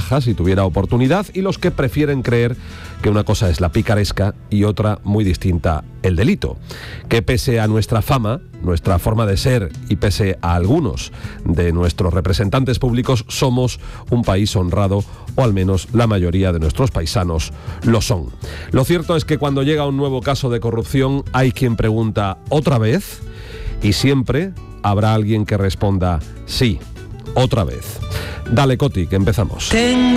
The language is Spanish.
rebaja si tuviera oportunidad, y los que prefieren creer que una cosa es la picaresca y otra muy distinta el delito. Que pese a nuestra fama, nuestra forma de ser y pese a algunos de nuestros representantes públicos, somos un país honrado, o al menos la mayoría de nuestros paisanos lo son. Lo cierto es que cuando llega un nuevo caso de corrupción hay quien pregunta ¿otra vez? Y siempre habrá alguien que responda sí, otra vez. Dale, Coti, que empezamos.